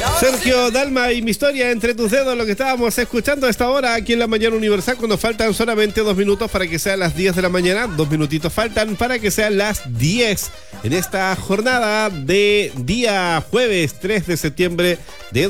Sergio Dalma y Mi Historia entre tus dedos, lo que estábamos escuchando a esta hora aquí en la Mañana Universal, cuando faltan solamente 2 minutos para que sean las 10 de la mañana. 2 minutitos faltan para que sean las 10 en esta jornada de día jueves 3 de septiembre de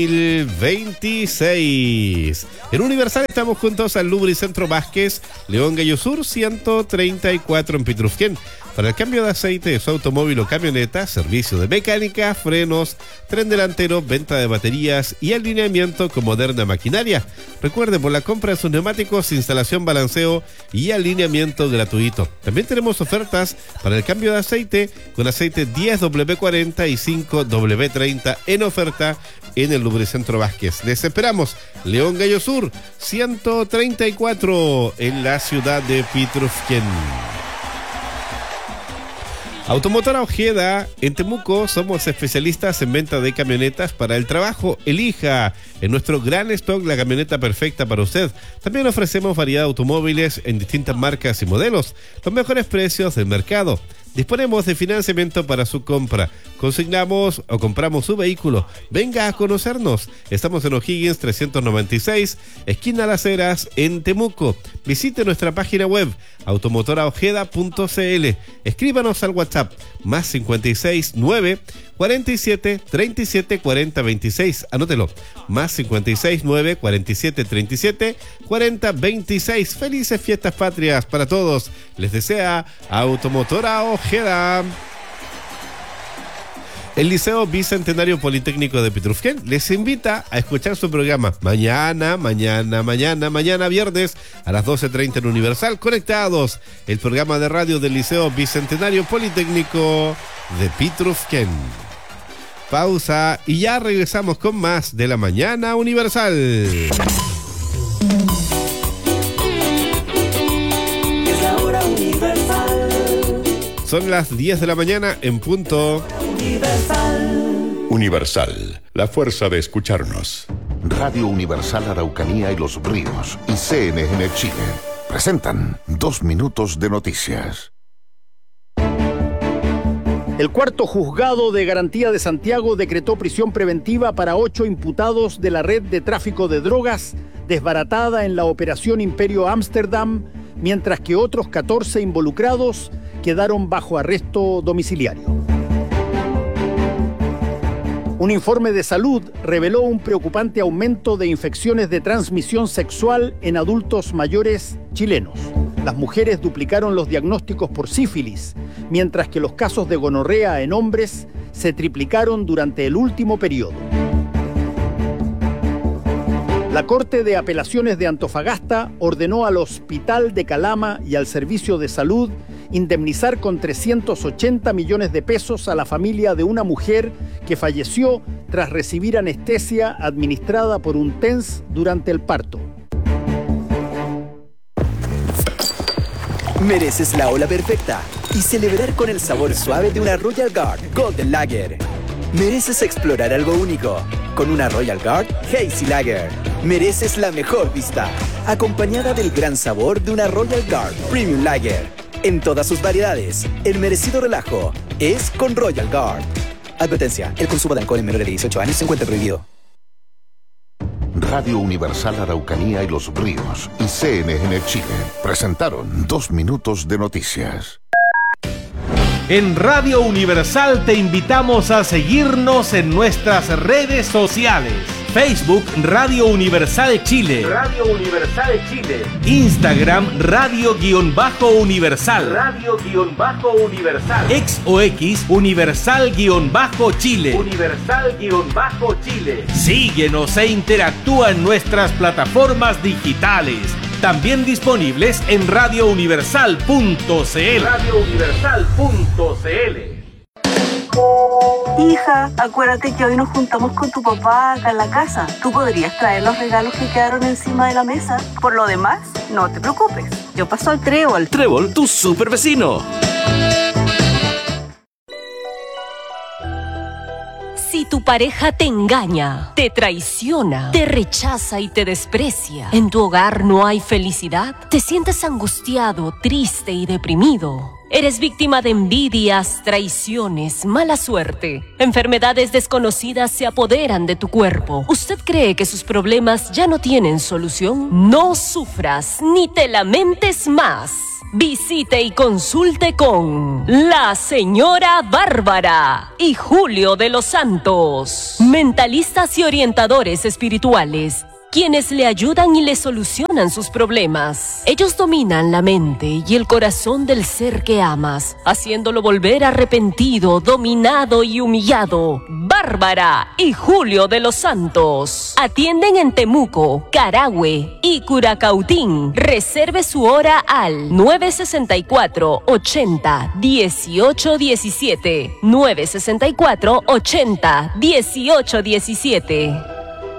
2026. En Universal estamos juntos al Lubricentro Vázquez, León Gallo Sur 134 en Pitrufquén. Para el cambio de aceite de su automóvil o camioneta, servicio de mecánica, frenos, tren delantero, venta de baterías y alineamiento con moderna maquinaria. Recuerde, por la compra de sus neumáticos, instalación, balanceo y alineamiento gratuito. También tenemos ofertas para el cambio de aceite con aceite 10W40 y 5W30 en oferta en el Lubricentro Vázquez. Les esperamos, León Gallo Sur 134 en la ciudad de Pitrufquén. Automotora Ojeda, en Temuco somos especialistas en venta de camionetas para el trabajo. Elija en nuestro gran stock la camioneta perfecta para usted. También ofrecemos variedad de automóviles en distintas marcas y modelos, los mejores precios del mercado. Disponemos de financiamiento para su compra. Consignamos o compramos su vehículo. Venga a conocernos. Estamos en O'Higgins 396, esquina Las Heras, en Temuco. Visite nuestra página web automotoraojeda.cl. Escríbanos al WhatsApp más 56 9 47 37 40 26. Anótelo. Más 56 9 47 37 40 26. Felices fiestas patrias para todos. Les desea Automotora Ojeda. El Liceo Bicentenario Politécnico de Pitrufquén les invita a escuchar su programa mañana viernes a las 12:30 en Universal Conectados, el programa de radio del Liceo Bicentenario Politécnico de Pitrufquén. Pausa y ya regresamos con más de la Mañana Universal. Es la hora universal. Son las 10 de la mañana en punto. Universal, la fuerza de escucharnos. Radio Universal Araucanía y Los Ríos y CNN Chile presentan 2 minutos de noticias. El cuarto juzgado de garantía de Santiago decretó prisión preventiva para 8 imputados de la red de tráfico de drogas desbaratada en la operación Imperio Ámsterdam, mientras que otros 14 involucrados quedaron bajo arresto domiciliario. Un informe de salud reveló un preocupante aumento de infecciones de transmisión sexual en adultos mayores chilenos. Las mujeres duplicaron los diagnósticos por sífilis, mientras que los casos de gonorrea en hombres se triplicaron durante el último periodo. La Corte de Apelaciones de Antofagasta ordenó al Hospital de Calama y al Servicio de Salud indemnizar con 380 millones de pesos a la familia de una mujer que falleció tras recibir anestesia administrada por un TENS durante el parto. Mereces la ola perfecta y celebrar con el sabor suave de una Royal Guard Golden Lager. Mereces explorar algo único con una Royal Guard Hazy Lager. Mereces la mejor vista, acompañada del gran sabor de una Royal Guard Premium Lager. En todas sus variedades, el merecido relajo es con Royal Guard. Advertencia, el consumo de alcohol en menores de 18 años se encuentra prohibido. Radio Universal Araucanía y Los Ríos y CNN Chile presentaron 2 minutos de noticias. En Radio Universal te invitamos a seguirnos en nuestras redes sociales. Facebook Radio Universal Chile. Radio Universal Chile. Instagram Radio-Universal. Radio-Universal. Ex o X Universal-Chile. Universal-Chile. Síguenos e interactúa en nuestras plataformas digitales. También disponibles en radiouniversal.cl. Radiouniversal.cl. Hija, acuérdate que hoy nos juntamos con tu papá acá en la casa. Tú podrías traer los regalos que quedaron encima de la mesa. Por lo demás, no te preocupes. Yo paso al Trébol. Trébol, tu super vecino. Si tu pareja te engaña, te traiciona, te rechaza y te desprecia, en tu hogar no hay felicidad, te sientes angustiado, triste y deprimido, Eres víctima de envidias, traiciones, mala suerte. Enfermedades desconocidas se apoderan de tu cuerpo. ¿Usted cree que sus problemas ya no tienen solución? No sufras ni te lamentes más. Visite y consulte con la señora Bárbara y Julio de los Santos, mentalistas y orientadores espirituales, quienes le ayudan y le solucionan sus problemas. Ellos dominan la mente y el corazón del ser que amas, haciéndolo volver arrepentido, dominado y humillado. Bárbara y Julio de los Santos atienden en Temuco, Carahue y Curacautín. Reserve su hora al 964-80-1817. 964-80-1817.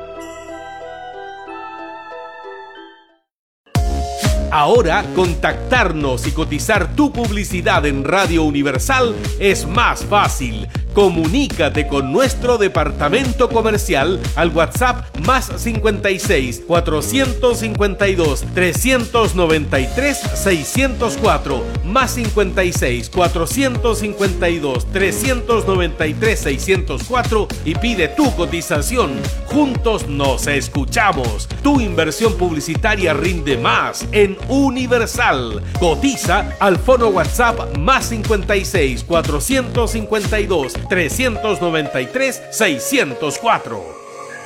Ahora, contactarnos y cotizar tu publicidad en Radio Universal es más fácil. Comunícate con nuestro departamento comercial al WhatsApp más 56 452 393 604 más 56 452 393 604 y pide tu cotización. Juntos nos escuchamos. Tu inversión publicitaria rinde más en Universal. Cotiza al fono WhatsApp más 56 452 393 604.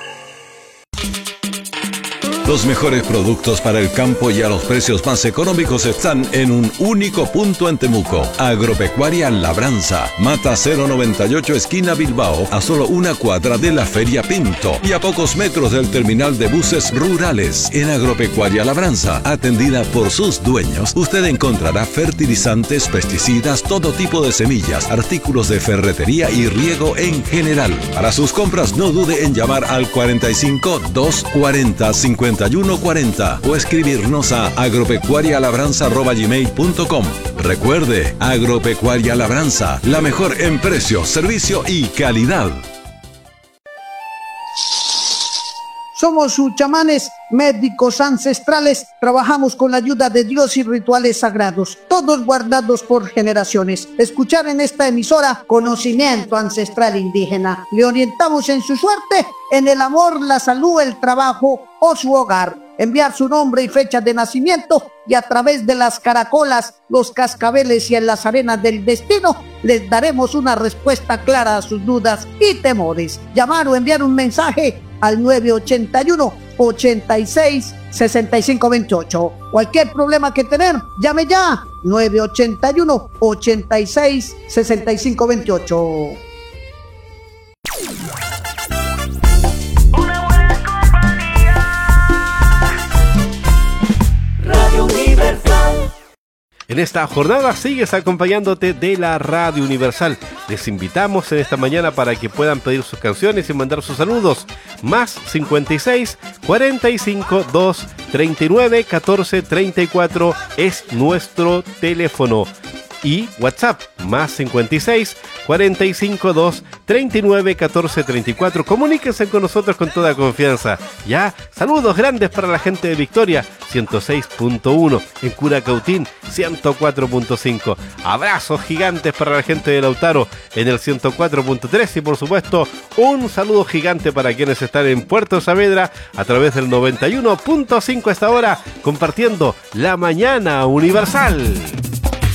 Los mejores productos para el campo y a los precios más económicos están en un único punto en Temuco. Agropecuaria Labranza, Mata 098 esquina Bilbao, a solo una cuadra de la Feria Pinto y a pocos metros del terminal de buses rurales. En Agropecuaria Labranza, atendida por sus dueños, usted encontrará fertilizantes, pesticidas, todo tipo de semillas, artículos de ferretería y riego en general. Para sus compras no dude en llamar al 45 240 5140 o escribirnos a agropecuarialabranza@gmail.com. Recuerde, Agropecuaria Labranza, la mejor en precio, servicio y calidad. Somos sus chamanes, médicos ancestrales, trabajamos con la ayuda de Dios y rituales sagrados, todos guardados por generaciones. Escuchar en esta emisora conocimiento ancestral indígena. Le orientamos en su suerte, en el amor, la salud, el trabajo o su hogar. Enviar su nombre y fecha de nacimiento y a través de las caracolas, los cascabeles y en las arenas del destino les daremos una respuesta clara a sus dudas y temores. Llamar o enviar un mensaje al 981-86-6528. Cualquier problema que tener, llame ya. 981-86-6528. Radio Universal. En esta jornada sigues acompañándote de la Radio Universal. Les invitamos en esta mañana para que puedan pedir sus canciones y mandar sus saludos. Más 56 45 2 39 14 34 es nuestro teléfono. Y WhatsApp, más 56 45 2 39 14 34. Comuníquense con nosotros con toda confianza. Ya, saludos grandes para la gente de Victoria, 106.1, en Curacautín, 104.5. Abrazos gigantes para la gente de Lautaro, en el 104.3. Y por supuesto, un saludo gigante para quienes están en Puerto Saavedra, a través del 91.5 hasta ahora, compartiendo la mañana universal.